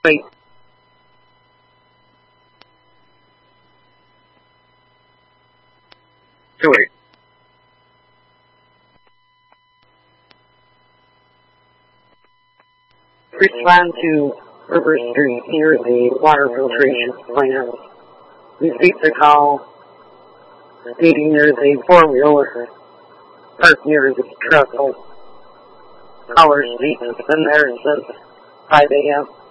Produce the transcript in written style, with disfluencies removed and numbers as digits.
Wait. Wait. Respond to River Street near the water filtration plant. Receive the call stating there's a four-wheeler parked near the truck. Caller statement, and there it says 5 a.m.